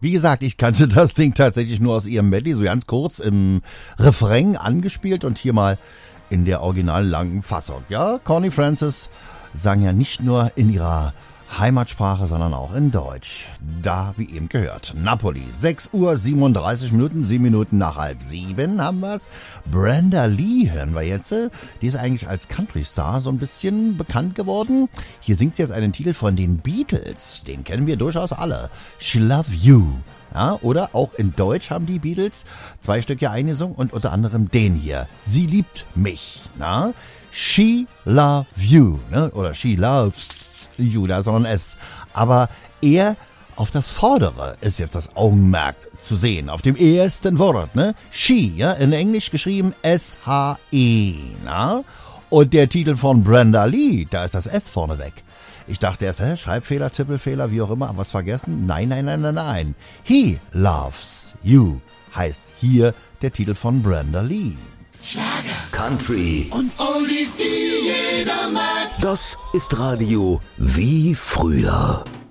Wie gesagt, ich kannte das Ding tatsächlich nur aus ihrem Medley, so ganz kurz im Refrain angespielt und hier mal in der original langen Fassung. Ja, Connie Francis sang ja nicht nur in ihrer Heimatsprache, sondern auch in Deutsch. Da, wie eben gehört. Napoli, 6:37 Uhr, 7 Minuten nach 6:30 haben wir's. Brenda Lee hören wir jetzt. Die ist eigentlich als Country-Star so ein bisschen bekannt geworden. Hier singt sie jetzt einen Titel von den Beatles. Den kennen wir durchaus alle. She Love You. Ja, oder auch in Deutsch haben die Beatles 2 Stücke eingesungen und unter anderem den hier. Sie liebt mich. Na? She Love You. Ne? Oder She Loves You, da ist noch ein S. Aber eher auf das Vordere ist jetzt das Augenmerk zu sehen. Auf dem ersten Wort, ne? She, ja, in Englisch geschrieben S-H-E, na? Und der Titel von Brenda Lee, da ist das S vorne weg. Ich dachte erst, Schreibfehler, Tippelfehler, wie auch immer, was vergessen? Nein. He Loves You heißt hier der Titel von Brenda Lee. Schlager, Country und Oldies, die jeder mag. Das ist Radio wie früher.